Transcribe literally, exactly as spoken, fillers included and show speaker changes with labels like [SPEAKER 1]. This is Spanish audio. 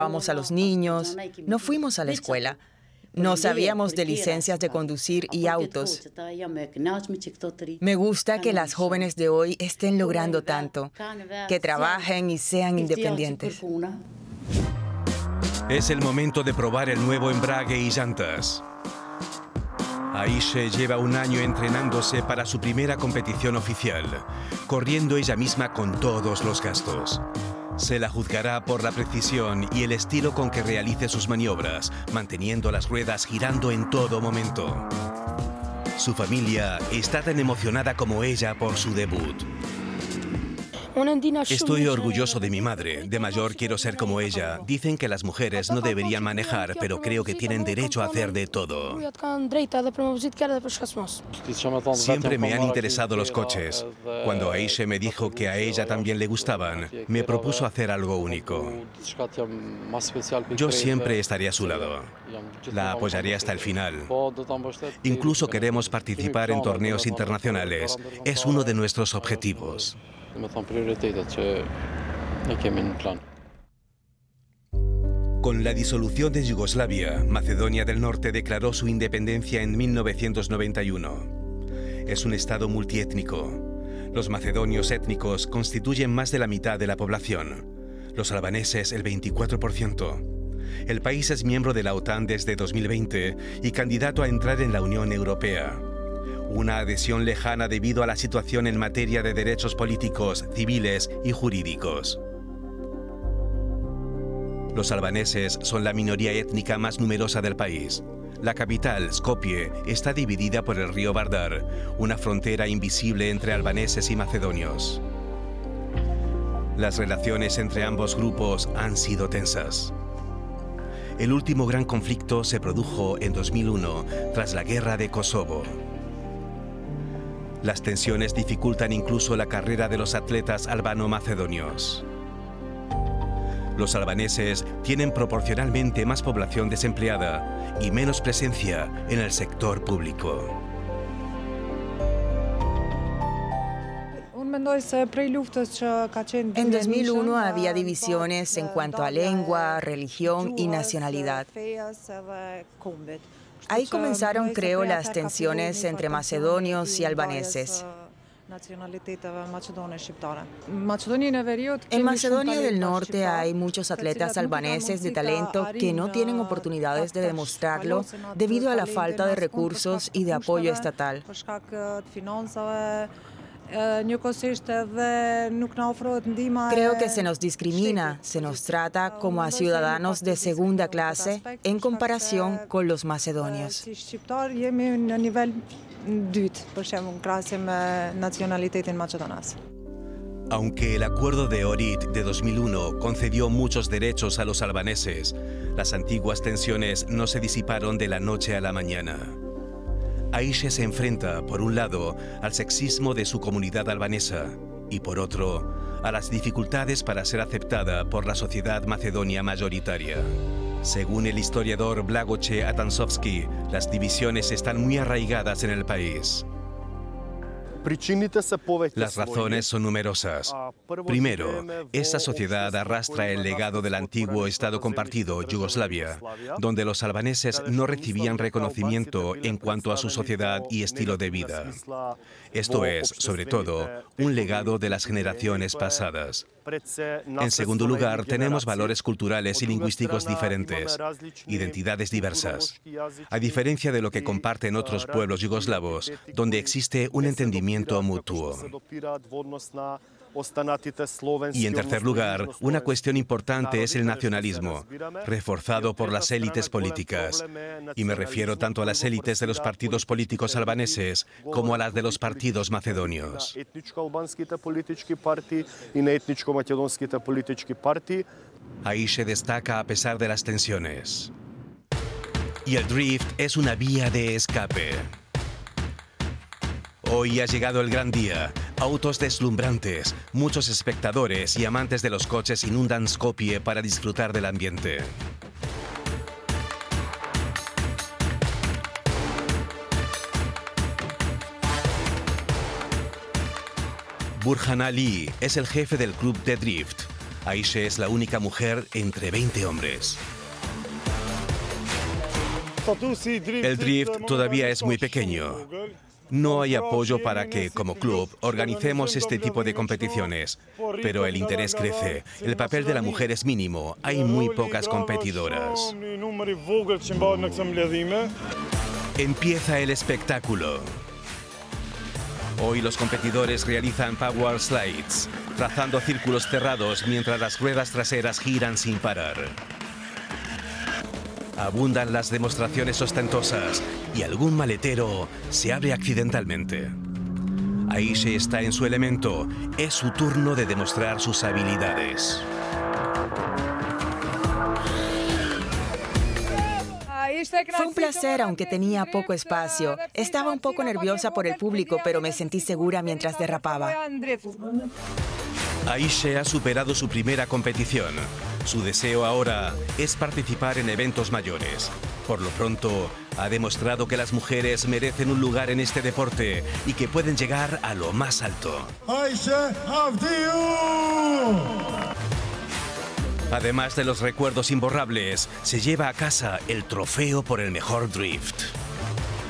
[SPEAKER 1] Vamos a los niños, no fuimos a la escuela. No sabíamos de licencias de conducir y autos. Me gusta que las jóvenes de hoy estén logrando tanto, que trabajen y sean independientes.
[SPEAKER 2] Es el momento de probar el nuevo embrague y llantas. Aisha lleva un año entrenándose para su primera competición oficial, corriendo ella misma con todos los gastos. Se la juzgará por la precisión y el estilo con que realice sus maniobras, manteniendo las ruedas girando en todo momento. Su familia está tan emocionada como ella por su debut. Estoy orgulloso de mi madre. De mayor quiero ser como ella. Dicen que las mujeres no deberían manejar, pero creo que tienen derecho a hacer de todo. Siempre me han interesado los coches. Cuando Aisha me dijo que a ella también le gustaban, me propuso hacer algo único. Yo siempre estaré a su lado. La apoyaré hasta el final. Incluso queremos participar en torneos internacionales. Es uno de nuestros objetivos. Con la disolución de Yugoslavia, Macedonia del Norte declaró su independencia en mil novecientos noventa y uno. Es un estado multiétnico. Los macedonios étnicos constituyen más de la mitad de la población. Los albaneses el veinticuatro por ciento. El país es miembro de la OTAN desde dos mil veinte y candidato a entrar en la Unión Europea. Una adhesión lejana debido a la situación en materia de derechos políticos, civiles y jurídicos. Los albaneses son la minoría étnica más numerosa del país. La capital, Skopje, está dividida por el río Vardar, una frontera invisible entre albaneses y macedonios. Las relaciones entre ambos grupos han sido tensas. El último gran conflicto se produjo en dos mil uno, tras la guerra de Kosovo. Las tensiones dificultan incluso la carrera de los atletas albano-macedonios. Los albaneses tienen proporcionalmente más población desempleada y menos presencia en el sector público.
[SPEAKER 1] En dos mil uno había divisiones en cuanto a lengua, religión y nacionalidad. Ahí comenzaron, creo, las tensiones entre macedonios y albaneses. En Macedonia del Norte hay muchos atletas albaneses de talento que no tienen oportunidades de demostrarlo debido a la falta de recursos y de apoyo estatal. Creo que se nos discrimina, se nos trata como a ciudadanos de segunda clase en comparación con los macedonios.
[SPEAKER 2] Aunque el acuerdo de Ohrid de dos mil uno concedió muchos derechos a los albaneses, las antiguas tensiones no se disiparon de la noche a la mañana. Aisha se enfrenta, por un lado, al sexismo de su comunidad albanesa y, por otro, a las dificultades para ser aceptada por la sociedad macedonia mayoritaria. Según el historiador Blagoje Atansovski, las divisiones están muy arraigadas en el país. Las razones son numerosas. Primero, esta sociedad arrastra el legado del antiguo Estado compartido, Yugoslavia, donde los albaneses no recibían reconocimiento en cuanto a su sociedad y estilo de vida. Esto es, sobre todo, un legado de las generaciones pasadas. En segundo lugar, tenemos valores culturales y lingüísticos diferentes, identidades diversas. A diferencia de lo que comparten otros pueblos yugoslavos, donde existe un entendimiento mutuo. Y en tercer lugar, una cuestión importante es el nacionalismo, reforzado por las élites políticas. Y me refiero tanto a las élites de los partidos políticos albaneses como a las de los partidos macedonios. Ahí se destaca a pesar de las tensiones. Y el drift es una vía de escape. Hoy ha llegado el gran día. Autos deslumbrantes, muchos espectadores y amantes de los coches inundan Skopje para disfrutar del ambiente. Burhan Ali es el jefe del club de drift. Aisha es la única mujer entre veinte hombres. El drift todavía es muy pequeño. No hay apoyo para que, como club, organicemos este tipo de competiciones. Pero el interés crece. El papel de la mujer es mínimo. Hay muy pocas competidoras. Empieza el espectáculo. Hoy los competidores realizan power slides, trazando círculos cerrados mientras las ruedas traseras giran sin parar. Abundan las demostraciones ostentosas y algún maletero se abre accidentalmente. Aisha está en su elemento. Es su turno de demostrar sus habilidades.
[SPEAKER 1] Fue un placer, aunque tenía poco espacio. Estaba un poco nerviosa por el público, pero me sentí segura mientras derrapaba.
[SPEAKER 2] Aisha ha superado su primera competición. Su deseo ahora es participar en eventos mayores. Por lo pronto, ha demostrado que las mujeres merecen un lugar en este deporte y que pueden llegar a lo más alto. Aisha Avdiu. Además de los recuerdos imborrables, se lleva a casa el trofeo por el mejor drift.